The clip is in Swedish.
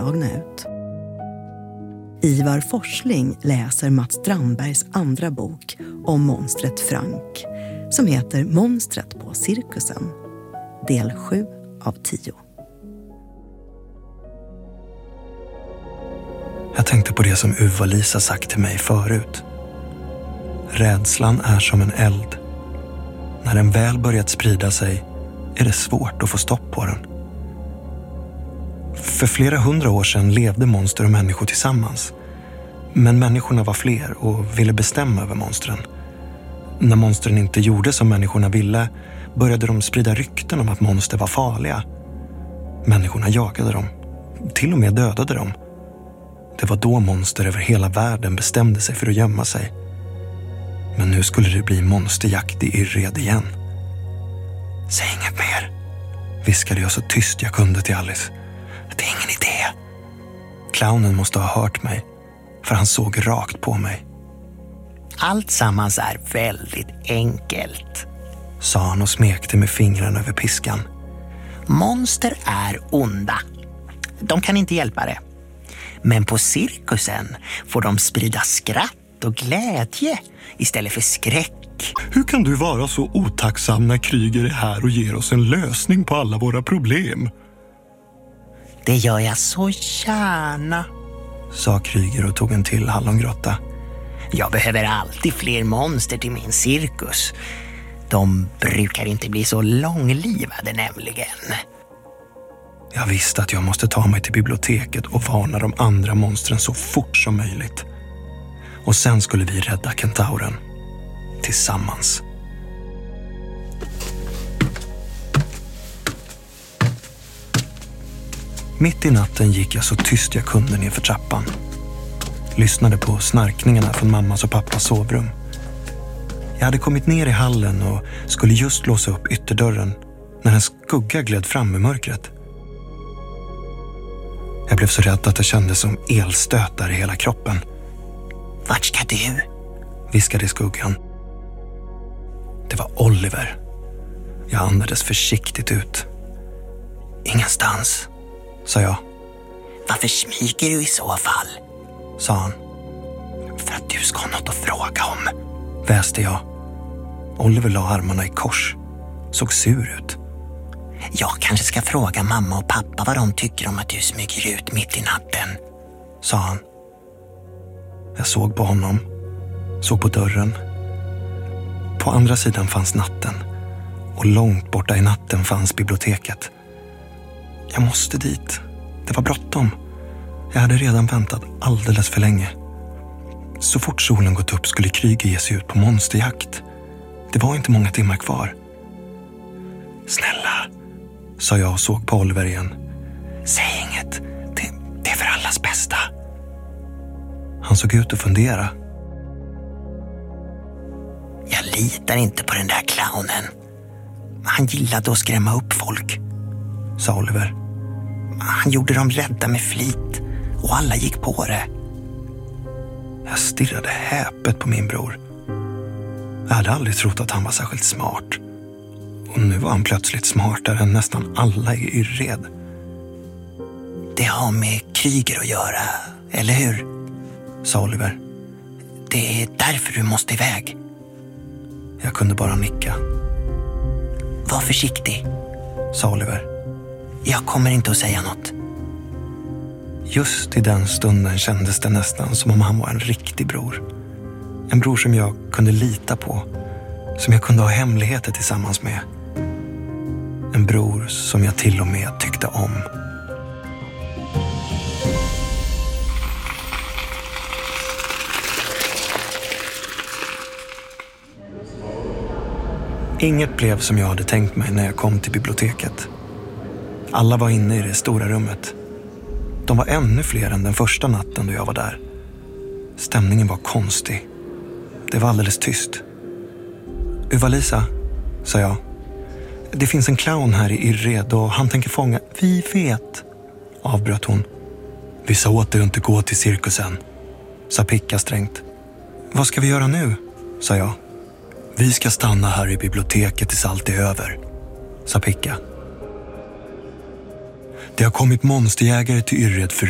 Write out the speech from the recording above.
slagna ut. Ivar Forsling läser Mats Strandbergs andra bok om monstret Frank, som heter Monstret på cirkusen, del 7 av 10. Jag tänkte på det som Uva-Lisa sagt till mig förut. Rädslan är som en eld. När den väl börjat sprida sig är det svårt att få stopp på den. För flera 100 år sedan levde monster och människor tillsammans. Men människorna var fler och ville bestämma över monstren. När monstren inte gjorde som människorna ville började de sprida rykten om att monster var farliga. Människorna jagade dem, till och med dödade dem. Det var då monster över hela världen bestämde sig för att gömma sig. Men nu skulle det bli monsterjakt i Yrred igen. Säg inget mer, viskade jag så tyst jag kunde till Alice. Det är ingen idé. Clownen måste ha hört mig, för han såg rakt på mig. Allt sammans är väldigt enkelt, sa han och smekte med fingrarna över piskan. Monster är onda. De kan inte hjälpa det. Men på cirkusen får de sprida skratt och glädje istället för skräck. Hur kan du vara så otacksam när Kryger är här och ger oss en lösning på alla våra problem? Det gör jag så gärna, sa Kryger och tog en till hallongrotta. Jag behöver alltid fler monster till min cirkus. De brukar inte bli så långlivade nämligen. Jag visste att jag måste ta mig till biblioteket och varna de andra monstren så fort som möjligt. Och sen skulle vi rädda kentauren. Tillsammans. Mitt i natten gick jag så tyst jag kunde ner för trappan. Lyssnade på snarkningarna från mammas och pappas sovrum. Jag hade kommit ner i hallen och skulle just låsa upp ytterdörren när en skugga gled fram i mörkret. Jag blev så rädd att det kändes som elstötar i hela kroppen. Vart ska du? Viskade skuggan. Det var Oliver. Jag andades försiktigt ut. Ingenstans, sa jag. Varför smyger du i så fall? Sa han. För att du ska ha något att fråga om, väste jag. Oliver la armarna i kors. Såg sur ut. Jag kanske ska fråga mamma och pappa vad de tycker om att du smyger ut mitt i natten, sa han. Jag såg på honom. Såg på dörren. På andra sidan fanns natten. Och långt borta i natten fanns biblioteket. Jag måste dit. Det var bråttom. Jag hade redan väntat alldeles för länge. Så fort solen gått upp skulle Kryger ge sig ut på monsterjakt. Det var inte många timmar kvar. Snälla, sa jag och såg på Oliver igen. Säg inget. Det är för allas bästa. Han såg ut att fundera. Jag litar inte på den där clownen. Han gillade att skrämma upp folk, sa Oliver. Han gjorde dem rädda med flit och alla gick på det. Jag stirrade häpet på min bror. Jag hade aldrig trott att han var särskilt smart. Och nu var han plötsligt smartare än nästan alla i Yrred. Det har med Kryger att göra, eller hur? Sa Oliver. Det är därför du måste iväg. Jag kunde bara nicka. Var försiktig, sa Oliver. Jag kommer inte att säga något. Just i den stunden kändes det nästan som om han var en riktig bror. En bror som jag kunde lita på. Som jag kunde ha hemligheter tillsammans med. En bror som jag till och med tyckte om. Inget blev som jag hade tänkt mig när jag kom till biblioteket. Alla var inne i det stora rummet. De var ännu fler än den första natten då jag var där. Stämningen var konstig. Det var alldeles tyst. Uva-Lisa, sa jag. Det finns en clown här i Yrred och han tänker fånga... Vi vet, avbröt hon. Vi sa åt dig att inte gå till cirkusen, sa Picka strängt. Vad ska vi göra nu, sa jag. Vi ska stanna här i biblioteket tills allt är över, sa Picka. Det har kommit monsterjägare till Yrred för